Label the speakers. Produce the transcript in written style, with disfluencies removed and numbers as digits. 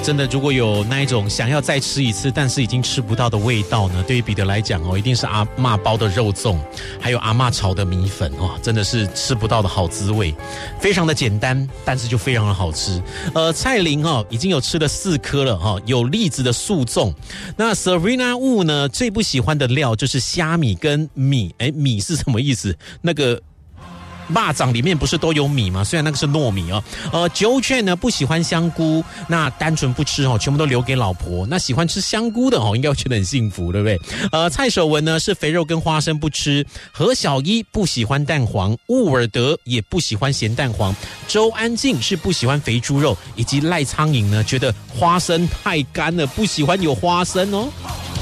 Speaker 1: 真的如果有那一种想要再吃一次但是已经吃不到的味道呢，对于彼得来讲一定是阿嬷包的肉粽，还有阿嬷炒的米粉真的是吃不到的好滋味，非常的简单，但是就非常的好吃。蔡琳已经有吃了4颗了有栗子的素粽。那 Serena Wu 呢，最不喜欢的料就是虾米跟米。米是什么意思？那个蚂蚱里面不是都有米吗？虽然那个是糯米九圈呢不喜欢香菇，那单纯不吃全部都留给老婆。那喜欢吃香菇的应该会觉得很幸福，对不对？蔡守文呢是肥肉跟花生不吃，何小一不喜欢蛋黄，乌尔德也不喜欢咸蛋黄，周安静是不喜欢肥猪肉，以及赖苍蝇呢觉得花生太干了，不喜欢有花生